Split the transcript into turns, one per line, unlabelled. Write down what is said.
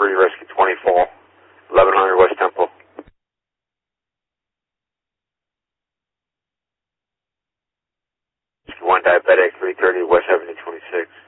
3, Rescue 24, 1100 West Temple. Rescue 1 Diabetic, 330 West Avenue 26.